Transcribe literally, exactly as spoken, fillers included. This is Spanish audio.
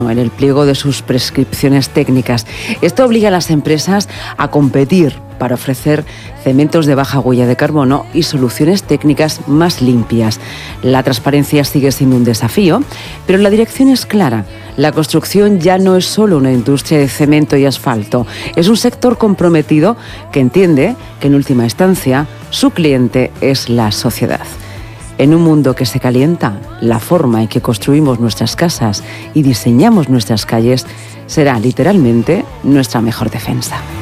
en el pliego de sus prescripciones técnicas. Esto obliga a las empresas a competir para ofrecer cementos de baja huella de carbono y soluciones técnicas más limpias. La transparencia sigue siendo un desafío, pero la dirección es clara. La construcción ya no es solo una industria de cemento y asfalto, es un sector comprometido que entiende que en última instancia su cliente es la sociedad. En un mundo que se calienta, la forma en que construimos nuestras casas y diseñamos nuestras calles será literalmente nuestra mejor defensa.